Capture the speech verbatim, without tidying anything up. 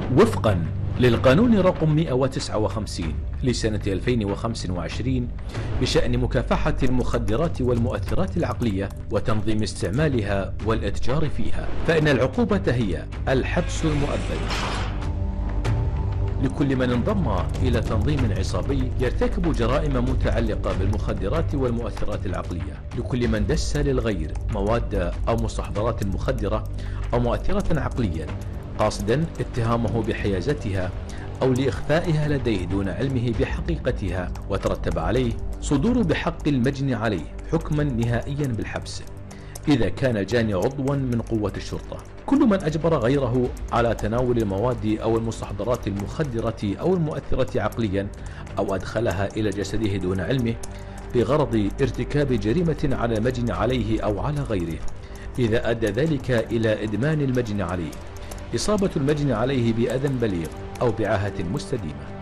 وفقا للقانون رقم مئة وتسعة وخمسين لسنة ألفين وخمسة وعشرين بشأن مكافحة المخدرات والمؤثرات العقلية وتنظيم استعمالها والإتجار فيها، فإن العقوبة هي الحبس المؤبد لكل من انضم إلى تنظيم عصابي يرتكب جرائم متعلقة بالمخدرات والمؤثرات العقلية، لكل من دس للغير مواد أو مستحضرات مخدرة أو مؤثرة عقليا قاصدا اتهامه بحيازتها أو لإخفائها لديه دون علمه بحقيقتها، وترتب عليه صدور بحق المجني عليه حكما نهائيا بالحبس إذا كان الجاني عضوا من قوة الشرطة. كل من أجبر غيره على تناول المواد أو المستحضرات المخدرة أو المؤثرة عقليا أو أدخلها إلى جسده دون علمه بغرض ارتكاب جريمة على المجني عليه أو على غيره، إذا أدى ذلك إلى إدمان المجني عليه، إصابة المجني عليه بأذى بليغ أو بعاهة مستديمة.